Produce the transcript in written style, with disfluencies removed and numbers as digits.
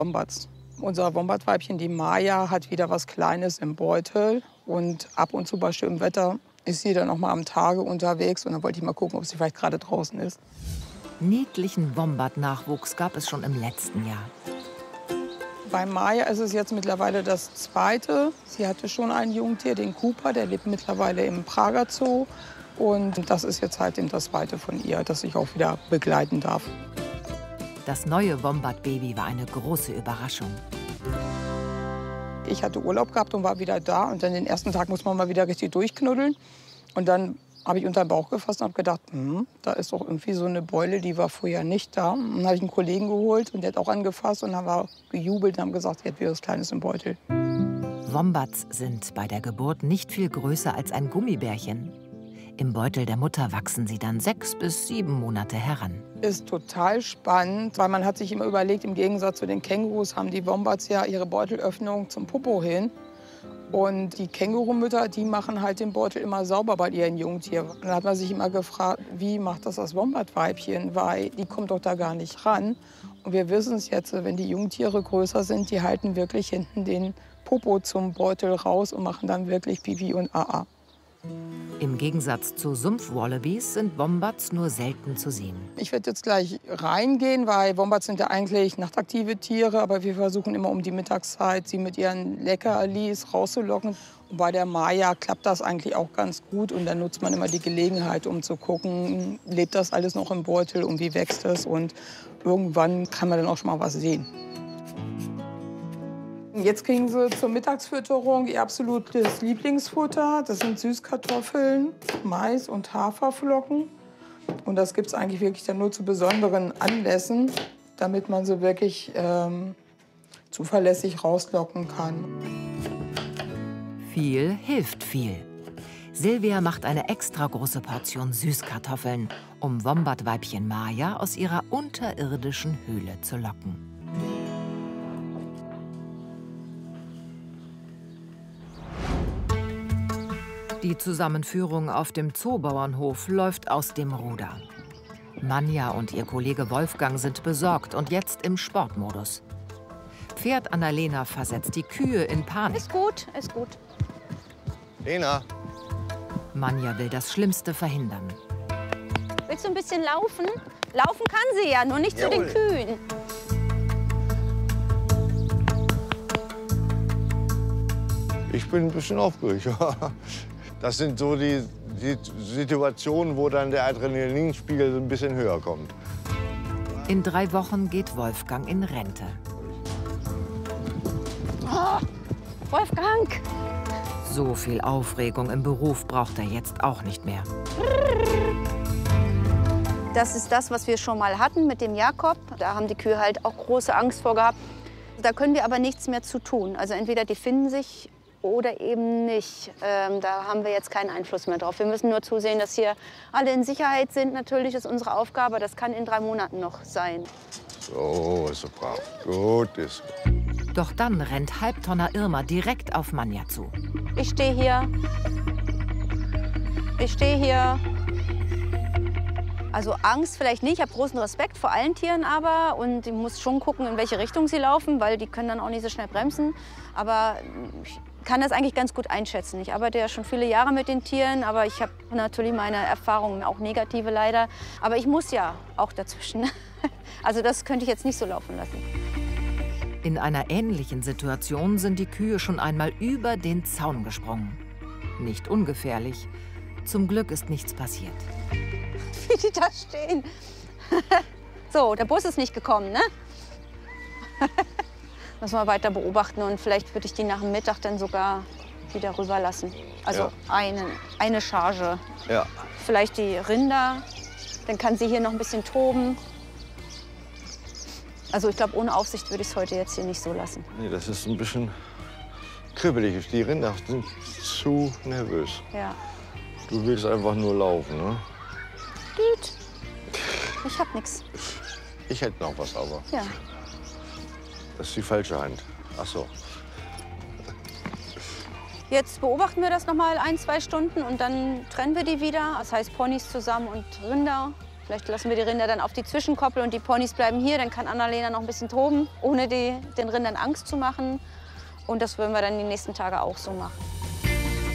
Wombats. Unser Wombatweibchen, die Maya, hat wieder was Kleines im Beutel. Und ab und zu bei schönem Wetter ist sie dann noch mal am Tage unterwegs. Und dann wollte ich mal gucken, ob sie vielleicht gerade draußen ist. Niedlichen Wombat-Nachwuchs gab es schon im letzten Jahr. Bei Maya ist es jetzt mittlerweile das zweite. Sie hatte schon ein Jungtier, den Cooper, der lebt mittlerweile im Prager Zoo. Und das ist jetzt halt eben das zweite von ihr, das ich auch wieder begleiten darf. Das neue Wombat-Baby war eine große Überraschung. Ich hatte Urlaub gehabt und war wieder da. Und dann den ersten Tag muss man mal wieder richtig durchknuddeln. Und dann habe ich unter den Bauch gefasst und habe gedacht, da ist doch irgendwie so eine Beule, die war vorher nicht da. Und dann habe ich einen Kollegen geholt und der hat auch angefasst und dann war gejubelt und haben gesagt, sie hat wieder was Kleines im Beutel. Wombats sind bei der Geburt nicht viel größer als ein Gummibärchen. Im Beutel der Mutter wachsen sie dann 6 bis 7 Monate heran. Ist total spannend, weil man hat sich immer überlegt, im Gegensatz zu den Kängurus haben die Wombats ja ihre Beutelöffnung zum Popo hin. Und die Kängurumütter, die machen halt den Beutel immer sauber bei ihren Jungtieren. Und dann hat man sich immer gefragt, wie macht das Wombatweibchen, weil die kommt doch da gar nicht ran. Und wir wissen es jetzt, wenn die Jungtiere größer sind, die halten wirklich hinten den Popo zum Beutel raus und machen dann wirklich Pipi und AA. Im Gegensatz zu Sumpfwallabies sind Wombats nur selten zu sehen. Ich werde jetzt gleich reingehen, weil Wombats sind ja eigentlich nachtaktive Tiere. Aber wir versuchen immer um die Mittagszeit, sie mit ihren Leckerlis rauszulocken. Und bei der Maya klappt das eigentlich auch ganz gut. Und dann nutzt man immer die Gelegenheit, um zu gucken, lebt das alles noch im Beutel und wie wächst es. Und irgendwann kann man dann auch schon mal was sehen. Jetzt kriegen sie zur Mittagsfütterung ihr absolutes Lieblingsfutter. Das sind Süßkartoffeln, Mais und Haferflocken. Und das gibt es eigentlich wirklich dann nur zu besonderen Anlässen, damit man sie wirklich zuverlässig rauslocken kann. Viel hilft viel. Silvia macht eine extra große Portion Süßkartoffeln, um Wombatweibchen Maya aus ihrer unterirdischen Höhle zu locken. Die Zusammenführung auf dem Zoobauernhof läuft aus dem Ruder. Manja und ihr Kollege Wolfgang sind besorgt und jetzt im Sportmodus. Pferd Annalena versetzt die Kühe in Panik. Ist gut, ist gut. Lena. Manja will das Schlimmste verhindern. Willst du ein bisschen laufen? Laufen kann sie ja, nur nicht Jawohl. zu den Kühen. Ich bin ein bisschen aufgeregt. Das sind so die Situationen, wo dann der Adrenalinspiegel ein bisschen höher kommt. In 3 Wochen geht Wolfgang in Rente. Oh, Wolfgang! So viel Aufregung im Beruf braucht er jetzt auch nicht mehr. Das ist das, was wir schon mal hatten mit dem Jakob. Da haben die Kühe halt auch große Angst vor gehabt. Da können wir aber nichts mehr zu tun. Also entweder die finden sich oder eben nicht. Da haben wir jetzt keinen Einfluss mehr drauf. Wir müssen nur zusehen, dass hier alle in Sicherheit sind. Natürlich ist unsere Aufgabe, das kann in 3 Monaten noch sein. So, ist so brav. Gut ist. Doch dann rennt Halbtonner Irma direkt auf Manja zu. Ich stehe hier. Ich stehe hier. Also Angst vielleicht nicht, ich habe großen Respekt vor allen Tieren aber. Und ich muss schon gucken, in welche Richtung sie laufen, weil die können dann auch nicht so schnell bremsen. Aber ich kann das eigentlich ganz gut einschätzen. Ich arbeite ja schon viele Jahre mit den Tieren, aber ich habe natürlich meine Erfahrungen, auch negative leider. Aber ich muss ja auch dazwischen. Also das könnte ich jetzt nicht so laufen lassen. In einer ähnlichen Situation sind die Kühe schon einmal über den Zaun gesprungen. Nicht ungefährlich. Zum Glück ist nichts passiert. Wie die da stehen. So, der Bus ist nicht gekommen, ne? Müssen wir weiter beobachten und vielleicht würde ich die nach dem Mittag dann sogar wieder rüberlassen. Also Ja. eine Charge. Ja. Vielleicht die Rinder, dann kann sie hier noch ein bisschen toben. Also ich glaube, ohne Aufsicht würde ich es heute jetzt hier nicht so lassen. Nee, das ist ein bisschen kribbelig. Die Rinder sind zu nervös. Ja. Du willst einfach nur laufen, ne? Düt. Ich hab nichts. Ich hätte noch was, aber Ja. das ist die falsche Hand. Ach so. Jetzt beobachten wir das noch mal 1, 2 Stunden und dann trennen wir die wieder. Das heißt Ponys zusammen und Rinder. Vielleicht lassen wir die Rinder dann auf die Zwischenkoppel und die Ponys bleiben hier. Dann kann Annalena noch ein bisschen toben, ohne den Rindern Angst zu machen. Und das würden wir dann die nächsten Tage auch so machen.